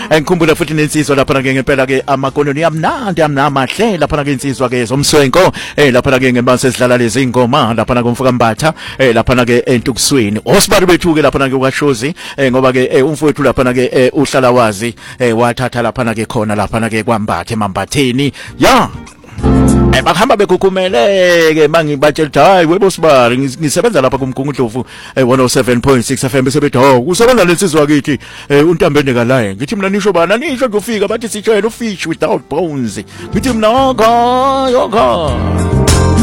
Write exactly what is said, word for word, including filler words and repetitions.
Ngikhumbula futhi nensizwa lapha ke ngempela ke amakoloni amnandi amnamahle lapha ke insizwa ke zomswenko eh lapha ke ngemase sidlala lezi ingoma lapha ke umfuka mbatha eh lapha ke entukusweni osibari bethu ke lapha ke ukwashozi eh ngoba ke umfowethu lapha ke uhlala wazi eh wathatha lapha ke khona lapha ke kwambathe emambatheni ya Eh bahamba bekukumele ke mangibatshela ukuthi hayi webo sibari ngisebenza lapha kumgungundlovu one oh seven point six F M bese bethi hawu usebenza lensizwa kithi uNtambene kalaye ngithi mina nisho bana nisho kufika bathi sitshela ufish without bones ngithi mina okay okay